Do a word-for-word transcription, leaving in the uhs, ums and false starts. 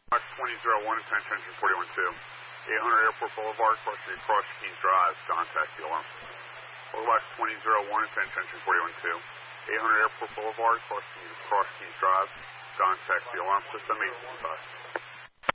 Box twenty oh one, attention forty-one two. eight hundred Airport Boulevard, crossing across Keys Drive, contact the alarm. Box twenty oh one, attention forty-one two. eight hundred Airport Boulevard, crossing across Keys Drive, contact the alarm system eight one five.